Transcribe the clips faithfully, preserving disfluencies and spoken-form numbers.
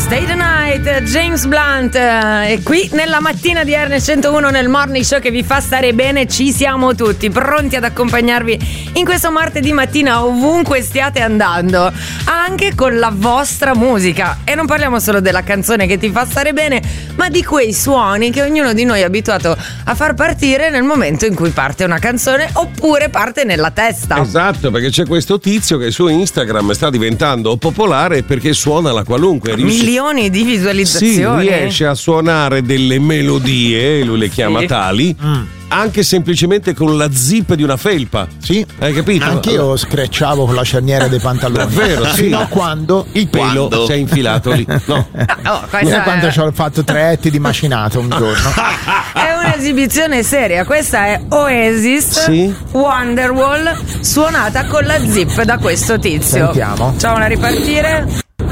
Stay the Night, James Blunt. E qui nella mattina di R centouno nel Morning Show che vi fa stare bene, ci siamo tutti pronti ad accompagnarvi in questo martedì mattina ovunque stiate andando, anche con la vostra musica. E non parliamo solo della canzone che ti fa stare bene, ma di quei suoni che ognuno di noi è abituato a far partire nel momento in cui parte una canzone oppure parte nella testa. Esatto, perché c'è questo tizio che su Instagram sta diventando popolare perché suona la qualunque. Milioni di visualizzazioni. Sì, riesce a suonare delle melodie, lui le chiama sì. tali. Mm. Anche semplicemente con la zip di una felpa. Sì. Hai capito? Anch'io screcciavo con la cerniera dei pantaloni. Davvero, sì. Fino a quando il pelo quando? si è infilato lì. No. Oh, non è quando ci ho fatto tre etti di macinato un giorno. È un'esibizione seria. Questa è Oasis, sì? Wonderwall, suonata con la zip da questo tizio. Sentiamo. Facciamola ripartire.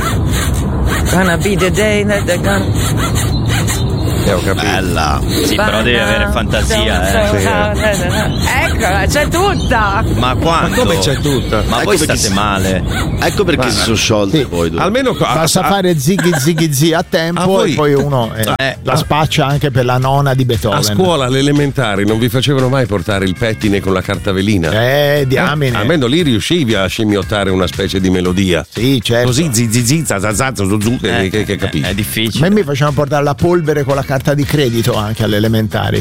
Gonna be the day that they're gonna... Eh, ho capito. Bella. Sì, però devi avere fantasia, eh. Sì. Eccola, c'è tutta. Ma quando? Ma come c'è tutta? Ma ecco voi state si... male. Ecco perché Guarda. si sono sciolti. Sì. Poi almeno basta a... fare zighi zighi zi a tempo, ah, poi... e poi uno eh, eh, la spaccia anche per la nona di Beethoven. A scuola alle elementari non vi facevano mai portare il pettine con la cartavelina? Eh, diamine. Eh, almeno lì riuscivi a scimmiottare una specie di melodia. Sì, certo. Così zi zi zi za za za zu zu eh, che, che capisci. È difficile. A me mi facevano portare la polvere con la carta di credito anche alle elementari.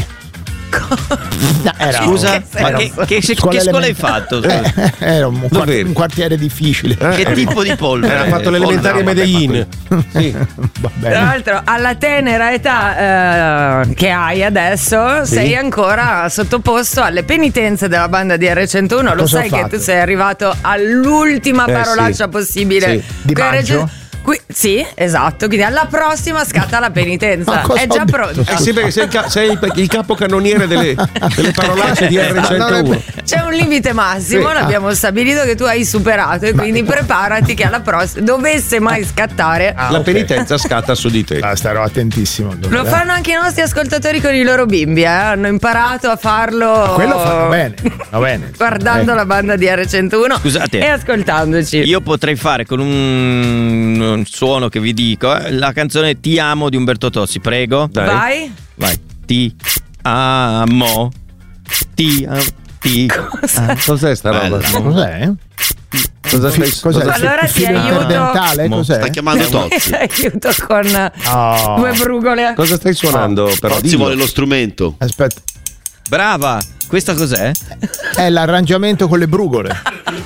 No, era Scusa, un, ma che, che, che scuola hai fatto? Eh, era un, quart- un quartiere difficile. Eh, che tipo di polvere? Ha fatto l'elementare a Medellin. Sì. Tra l'altro, alla tenera età eh, che hai adesso, sì. sei ancora sottoposto alle penitenze della banda di R centouno. Lo Cosa sai che tu sei arrivato all'ultima eh, parolaccia sì. possibile Sì. Di maggio? Qui, sì, esatto, quindi alla prossima scatta la penitenza. È già pronto. Eh sì, perché sei il, ca- sei il, il capocannoniere delle, delle parolacce di R centouno. C'è un limite massimo, sì. l'abbiamo stabilito che tu hai superato e quindi Ma... preparati che alla prossima dovesse mai scattare ah, la okay. penitenza scatta su di te. Ah, starò attentissimo. Lo eh. fanno anche i nostri ascoltatori con i loro bimbi, eh? Hanno imparato a farlo. Quello fanno bene, va bene. Guardando eh. la banda di R centouno. Scusate, e ascoltandoci. Io potrei fare con un suono che vi dico eh, la canzone Ti amo di Umberto Tozzi, prego. Dai. Vai. Vai. Ti amo. Ti amo. Ti Cosa? Ah, cos'è sta roba? Cos'è? Cosa stai, cos'è? Allora ti aiuto. Cos'è? Sta chiamando Tozzi. aiuto con oh. due brugole. Cosa stai suonando? Oh. Però Tozzi vuole lo strumento. Aspetta. Brava. Questa cos'è? È l'arrangiamento con le brugole.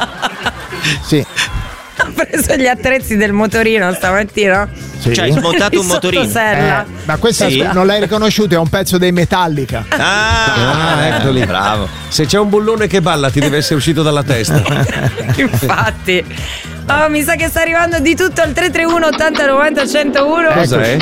Sì. Ho preso gli attrezzi del motorino stamattina. Sì. Cioè hai smontato un motorino. Eh, ma questa sì. non l'hai riconosciuto, è un pezzo dei Metallica. Ah, ah ecco lì. Bravo. Se c'è un bullone che balla ti deve essere uscito dalla testa. Infatti. Oh, mi sa che sta arrivando di tutto al tre tre uno ottanta novanta centouno. Cos'è?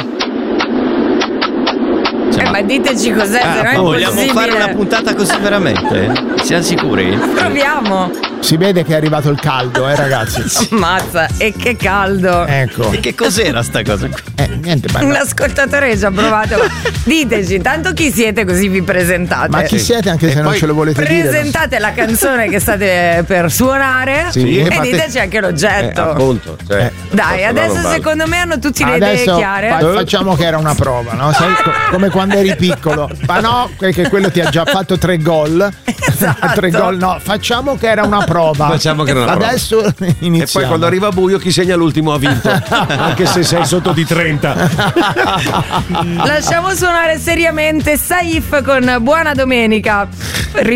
Cioè, eh, ma diteci cos'è, ah, se no è vogliamo fare una puntata così veramente? Siamo sicuri? Proviamo. Si vede che è arrivato il caldo, eh ragazzi. Ammazza, e che caldo. Ecco. E che cos'era sta cosa? Eh, niente, ma un ascoltatore ci ha provato. Diteci intanto chi siete, così vi presentate. Ma chi siete, anche e se non ce lo volete presentate dire? Presentate la canzone che state per suonare, sì, e fate... diteci anche l'oggetto. Eh, appunto, cioè, eh. Dai, adesso secondo me hanno tutti le adesso idee chiare. Fa- facciamo che era una prova, no? Sai, co- come quando eri piccolo. Ma no, perché quello ti ha già fatto tre gol. Esatto. Tre gol, no. Facciamo che era una prova. Facciamo che era una prova. Adesso iniziamo. E poi quando arriva buio chi segna l'ultimo ha vinto. Anche se sei sotto di trenta. Lasciamo suonare seriamente Saif con Buona Domenica.